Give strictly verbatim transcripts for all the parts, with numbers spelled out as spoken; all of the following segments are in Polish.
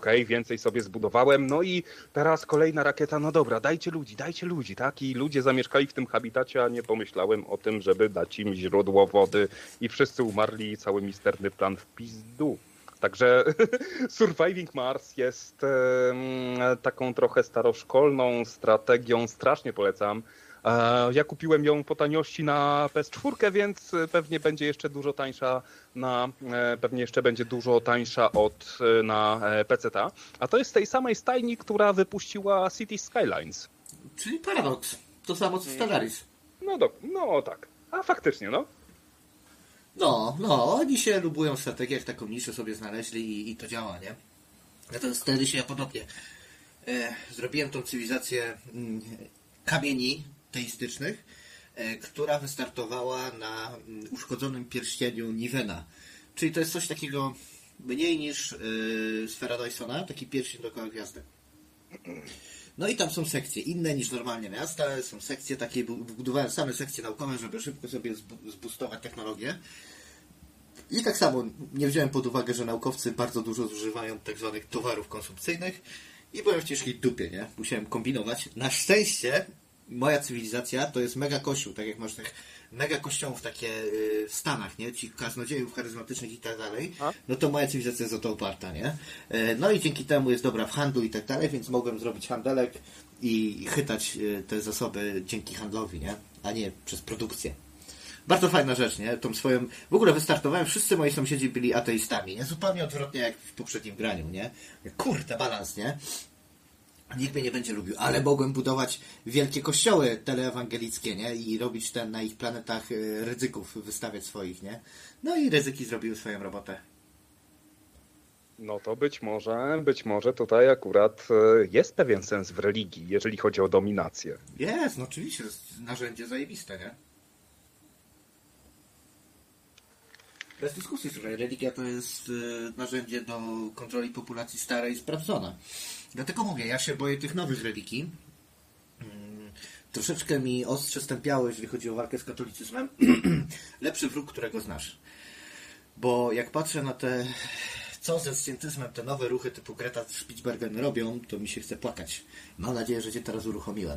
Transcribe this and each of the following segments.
okej, okay, więcej sobie zbudowałem, no i teraz kolejna rakieta, no dobra, dajcie ludzi, dajcie ludzi, tak? I ludzie zamieszkali w tym habitacie, a nie pomyślałem o tym, żeby dać im źródło wody i wszyscy umarli i cały misterny plan w pizdu. Także Surviving Mars jest e, taką trochę staroszkolną strategią, strasznie polecam. E, ja kupiłem ją po taniości na P S cztery, więc pewnie będzie jeszcze dużo tańsza na, e, pewnie jeszcze będzie dużo tańsza od na P C ta. A to jest z tej samej stajni, która wypuściła City Skylines. Czyli Paradox. To samo co Stellaris. No, do, no tak. A faktycznie, no. No, no, oni się lubują w strategiach, taką niszę sobie znaleźli i, i to działa, nie? Natomiast wtedy się ja podobnie e, zrobiłem tą cywilizację mm, kamieni teistycznych, e, która wystartowała na mm, uszkodzonym pierścieniu Nivena. Czyli to jest coś takiego mniej niż e, sfera Dysona, taki pierścień dookoła gwiazdy. No i tam są sekcje inne niż normalnie miasta, są sekcje takie, budowałem same sekcje naukowe, żeby szybko sobie zboostować technologię. I tak samo nie wziąłem pod uwagę, że naukowcy bardzo dużo zużywają tak zwanych towarów konsumpcyjnych i byłem w ciężkiej dupie, nie? Musiałem kombinować. Na szczęście moja cywilizacja to jest mega kościół, tak jak masz tych mega kościołów takie yy, w Stanach, nie? Ci kaznodziejów charyzmatycznych i tak dalej, no to moja cywilizacja jest o to oparta, nie? Yy, no i dzięki temu jest dobra w handlu i tak dalej, więc mogłem zrobić handelek i chytać yy, te zasoby dzięki handlowi, nie? A nie przez produkcję. Bardzo fajna rzecz, nie? Tą swoją... W ogóle wystartowałem, wszyscy moi sąsiedzi byli ateistami, nie? Zupełnie odwrotnie jak w poprzednim graniu, nie? Kurde, balans, nie? Nikt mnie nie będzie lubił, ale mogłem budować wielkie kościoły teleewangelickie, nie? I robić ten na ich planetach ryzyków, wystawiać swoich, nie? No i ryzyki zrobiły swoją robotę. No to być może, być może tutaj akurat jest pewien sens w religii, jeżeli chodzi o dominację. Jest, no oczywiście, to jest narzędzie zajebiste, nie? Bez dyskusji, słuchaj, religia to jest y, narzędzie do kontroli populacji starej i sprawdzona. Dlatego mówię, ja się boję tych nowych religii. Hmm, troszeczkę mi ostrze stępiało, jeżeli chodzi o walkę z katolicyzmem. Lepszy wróg, którego znasz. Bo jak patrzę na te, co ze scjentyzmem te nowe ruchy typu Greta Spitsbergen robią, to mi się chce płakać. Mam nadzieję, że cię teraz uruchomiłem.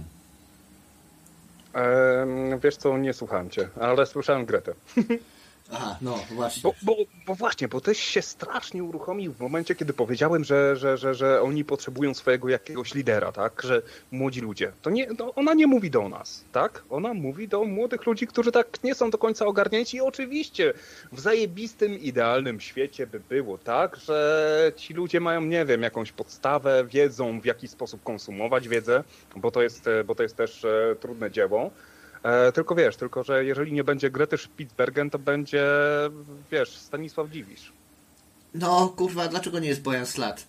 Eee, wiesz co, nie słuchałem cię, ale słyszałem Gretę. Aha, no właśnie. Bo, bo, bo właśnie, bo też się strasznie uruchomił w momencie, kiedy powiedziałem, że, że, że, że oni potrzebują swojego jakiegoś lidera, tak? Że młodzi ludzie. To nie, to ona nie mówi do nas, tak? Ona mówi do młodych ludzi, którzy tak nie są do końca ogarnięci. I oczywiście w zajebistym, idealnym świecie by było tak, że ci ludzie mają, nie wiem, jakąś podstawę, wiedzą w jaki sposób konsumować wiedzę, bo to jest, bo to jest też e, trudne dzieło. E, tylko wiesz, tylko że jeżeli nie będzie Grety Spitsbergen, to będzie, wiesz, Stanisław Dziwisz. No, kurwa, dlaczego nie jest Bojan Slat?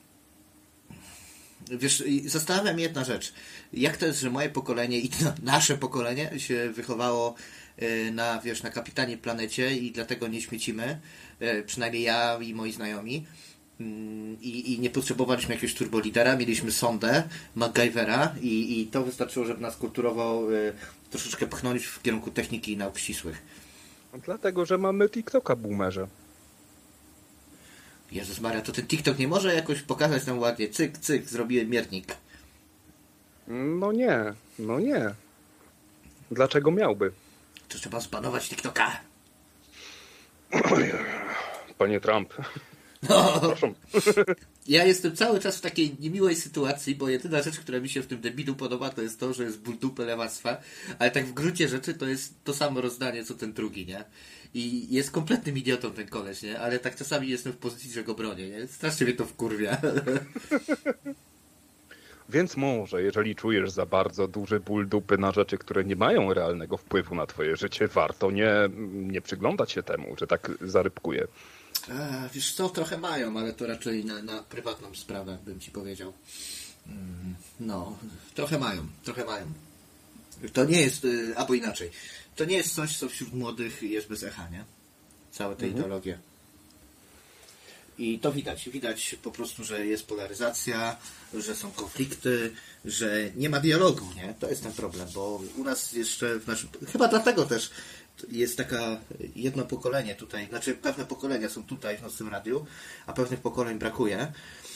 Wiesz, zastanawiam się jedna rzecz. Jak to jest, że moje pokolenie i nasze pokolenie się wychowało na, wiesz, na kapitanie planecie i dlatego nie śmiecimy, przynajmniej ja i moi znajomi. I, i nie potrzebowaliśmy jakiegoś turbolidera, mieliśmy sondę MacGyvera i, i to wystarczyło, żeby nas kulturowo y, troszeczkę pchnąć w kierunku techniki i nauk ścisłych. Dlatego, że mamy TikToka, boomerze. Jezus Maria, to ten TikTok nie może jakoś pokazać nam ładnie, cyk, cyk, zrobiłem miernik. No nie, no nie. Dlaczego miałby? To trzeba zbanować TikToka. Panie Trump. No. Proszę. Ja jestem cały czas w takiej niemiłej sytuacji, bo jedyna rzecz, która mi się w tym debilu podoba, to jest to, że jest ból dupy lewactwa, ale tak w gruncie rzeczy to jest to samo rozdanie, co ten drugi, nie? I jest kompletnym idiotą ten koleś, nie? Ale tak czasami jestem w pozycji, że go bronię, nie? Strasznie mnie to wkurwia. Więc może, jeżeli czujesz za bardzo duży ból dupy na rzeczy, które nie mają realnego wpływu na twoje życie, warto nie, nie przyglądać się temu, że tak zarybkuję. A, wiesz co, trochę mają, ale to raczej na, na prywatną sprawę, bym ci powiedział. No, trochę mają, trochę mają. To nie jest, albo inaczej, to nie jest coś, co wśród młodych jest bez echa, nie? Całe te mhm. ideologie. I to widać, widać po prostu, że jest polaryzacja, że są konflikty, że nie ma dialogu, nie? To jest ten problem, bo u nas jeszcze w naszym... Chyba dlatego też jest taka jedno pokolenie tutaj, znaczy pewne pokolenia są tutaj w Nocnym Radiu, a pewnych pokoleń brakuje,